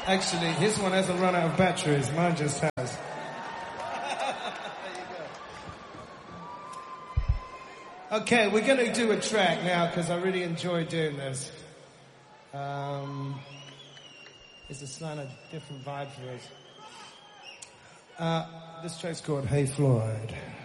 Actually, his one hasn't run out of batteries. Mine just has. There you go. Okay, we're going to do a track now because I really enjoy doing this. It's a slightly different vibe for us. This track's called Hey Floyd.